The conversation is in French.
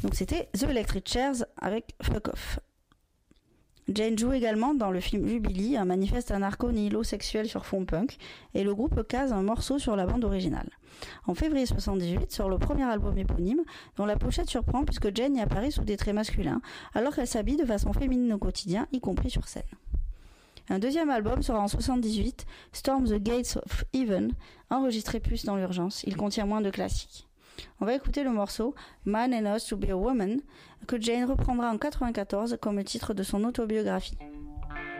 Donc c'était The Electric Chairs avec Fuck Off. Jane joue également dans le film Jubilee, un manifeste anarcho-nihilo-sexuel sur fond punk, et le groupe case un morceau sur la bande originale. En février 1978 sort le premier album éponyme, dont la pochette surprend puisque Jane y apparaît sous des traits masculins, alors qu'elle s'habille de façon féminine au quotidien, y compris sur scène. Un deuxième album sera en 1978, Storm the Gates of Heaven, enregistré plus dans l'urgence, il contient moins de classiques. On va écouter le morceau Man and Us to be a Woman que Jane reprendra en 1994 comme titre de son autobiographie.